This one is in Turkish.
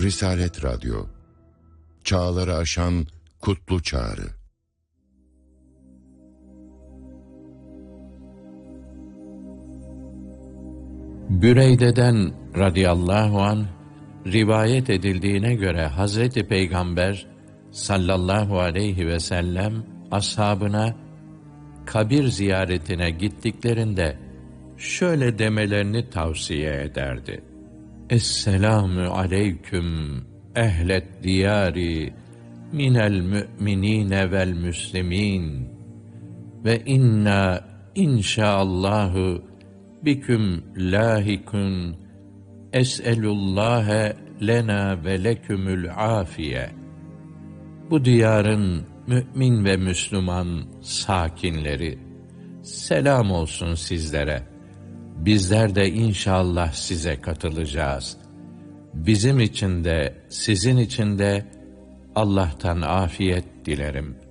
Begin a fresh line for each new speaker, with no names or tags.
Risalet Radyo, çağları aşan kutlu çağrı.
Büreyde'den radıyallahu anh rivayet edildiğine göre Hazreti Peygamber sallallahu aleyhi ve sellem ashabına kabir ziyaretine gittiklerinde şöyle demelerini tavsiye ederdi: Esselamu aleyküm ehlet diyari minel mü'minine vel müslimin ve inna inşaallahu biküm lahikun es'elullâhe lena ve lekümül afiye. Bu diyarın mümin ve Müslüman sakinleri, selam olsun sizlere. Bizler de inşallah size katılacağız. Bizim için de sizin için de Allah'tan afiyet dilerim.